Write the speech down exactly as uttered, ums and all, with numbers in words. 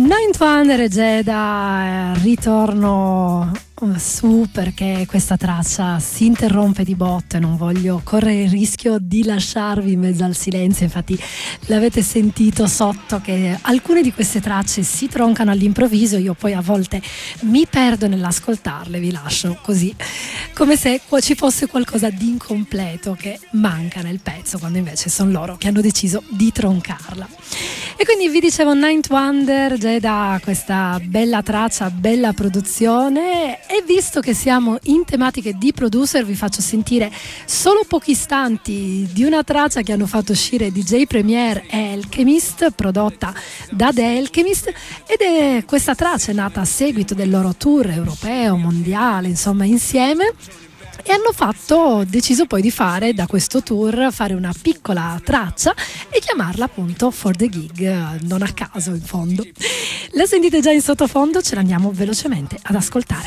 Ninth Wonder e Jeda, ritorno su perché questa traccia si interrompe di botto e non voglio correre il rischio di lasciarvi in mezzo al silenzio. Infatti l'avete sentito sotto che alcune di queste tracce si troncano all'improvviso, io poi a volte mi perdo nell'ascoltarle, vi lascio così come se ci fosse qualcosa di incompleto che manca nel pezzo, quando invece sono loro che hanno deciso di troncarla. E quindi vi dicevo Ninth Wonder, Jeda, questa bella traccia, bella produzione. E visto che siamo in tematiche di producer, vi faccio sentire solo pochi istanti di una traccia che hanno fatto uscire D J Premier e Alchemist, prodotta da The Alchemist, ed è questa traccia è nata a seguito del loro tour europeo, mondiale, insomma insieme. E hanno fatto, deciso poi di fare da questo tour, fare una piccola traccia e chiamarla appunto For The Gig, non a caso in fondo. La sentite già in sottofondo, ce l'andiamo velocemente ad ascoltare.